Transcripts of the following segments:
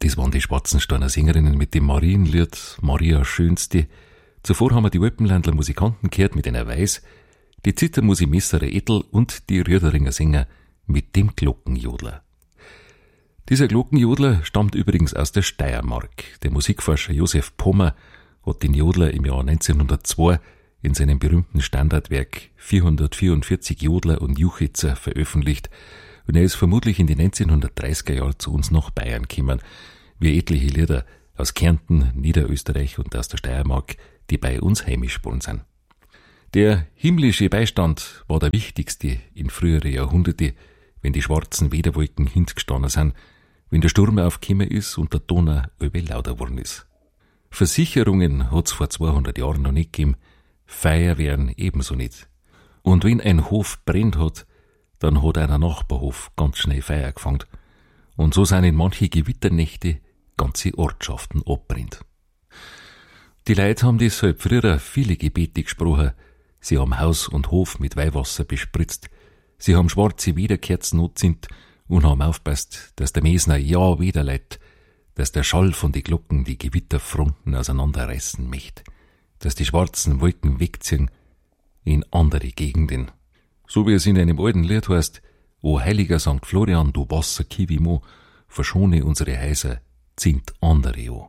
Das waren die Schwarzensteiner Sängerinnen mit dem Marienlied Maria Schönste. Zuvor haben wir die Alpenländler Musikanten gehört mit einer Weiß, die Zittermusi Messere Ettel und die Rüderinger Sänger mit dem Glockenjodler. Dieser Glockenjodler stammt übrigens aus der Steiermark. Der Musikforscher Josef Pommer hat den Jodler im Jahr 1902 in seinem berühmten Standardwerk 444 Jodler und Juchitzer veröffentlicht, und er ist vermutlich in den 1930er Jahren zu uns nach Bayern gekommen, wie etliche Lieder aus Kärnten, Niederösterreich und aus der Steiermark, die bei uns heimisch geworden sind. Der himmlische Beistand war der wichtigste in früheren Jahrhunderte, wenn die schwarzen Wetterwolken hingestanden sind, wenn der Sturm aufgekommen ist und der Donau öbe lauter geworden ist. Versicherungen hat's vor 200 Jahren noch nicht gegeben, Feuerwehren ebenso nicht. Und wenn ein Hof brennt hat, dann hat einer Nachbarhof ganz schnell Feuer gefangen. Und so sind in manche Gewitternächte ganze Ortschaften abbrennt. Die Leute haben deshalb früher viele Gebete gesprochen. Sie haben Haus und Hof mit Weihwasser bespritzt. Sie haben schwarze Wederkerzen angezündet und haben aufpasst, dass der Mesner ja wederleiht, dass der Schall von die Glocken die Gewitterfronten auseinanderreißen möchte, dass die schwarzen Wolken wegziehen in andere Gegenden. So wie es in einem alten Lied heißt: O heiliger St. Florian, du Wasser Kivimo, verschone unsere Häuser, zieht andere an.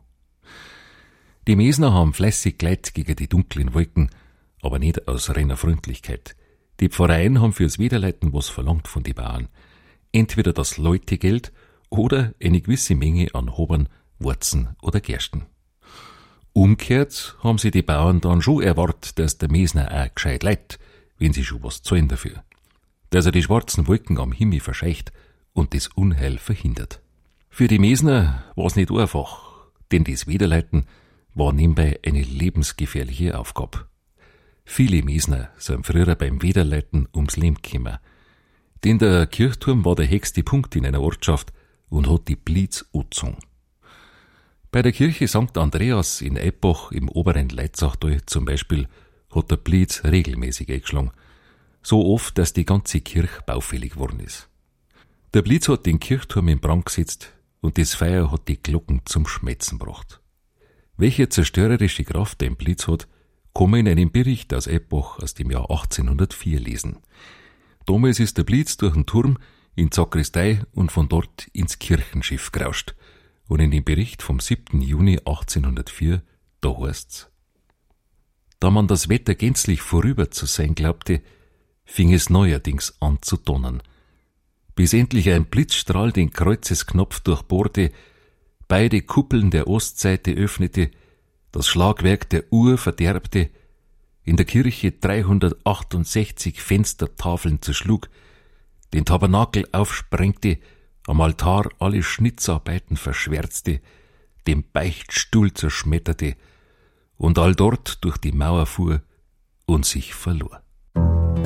Die Mesner haben fleißig geleit gegen die dunklen Wolken, aber nicht aus reiner Freundlichkeit. Die Pfarreien haben fürs Wiederleiten was verlangt von die Bauern. Entweder das Leutegeld oder eine gewisse Menge an Hobern, Wurzen oder Gersten. Umgekehrt haben sie die Bauern dann schon erwartet, dass der Mesner auch gescheit leiht, wenn sie schon was zahlen dafür. Dass er die schwarzen Wolken am Himmel verscheucht und das Unheil verhindert. Für die Mesner war's nicht einfach, denn das Wiederleiten war nebenbei eine lebensgefährliche Aufgabe. Viele Mesner sind früher beim Wiederleiten ums Leben gekommen. Denn der Kirchturm war der höchste Punkt in einer Ortschaft und hat die Blitz angezogen. Bei der Kirche St. Andreas in Eibach im oberen Leitzachtal zum Beispiel hat der Blitz regelmäßig eingeschlagen. So oft, dass die ganze Kirche baufällig geworden ist. Der Blitz hat den Kirchturm in Brand gesetzt und das Feuer hat die Glocken zum Schmelzen gebracht. Welche zerstörerische Kraft ein Blitz hat, kann man in einem Bericht aus Eibach aus dem Jahr 1804 lesen. Damals ist der Blitz durch den Turm in die Sakristei und von dort ins Kirchenschiff gerauscht. Und in dem Bericht vom 7. Juni 1804, da heißt's: Da man das Wetter gänzlich vorüber zu sein glaubte, fing es neuerdings an zu donnern, bis endlich ein Blitzstrahl den Kreuzesknopf durchbohrte, beide Kuppeln der Ostseite öffnete, das Schlagwerk der Uhr verderbte, in der Kirche 368 Fenstertafeln zerschlug, den Tabernakel aufsprengte, am Altar alle Schnitzarbeiten verschwärzte, den Beichtstuhl zerschmetterte und all dort durch die Mauer fuhr und sich verlor.